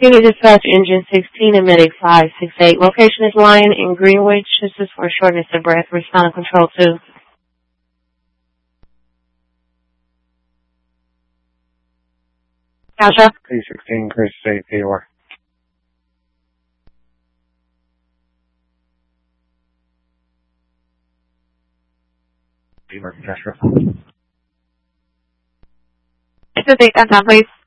Unit Dispatch Engine 16 and Medic 568. Location is Lyon in Greenwich. This is for shortness of breath. Respond to Control 2. Tasha? P16, Chris State, POR. It's a take that down, please.